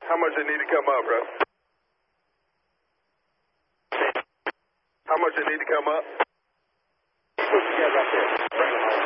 How much they need to come up, bro? How much they need to come up? What you got back there?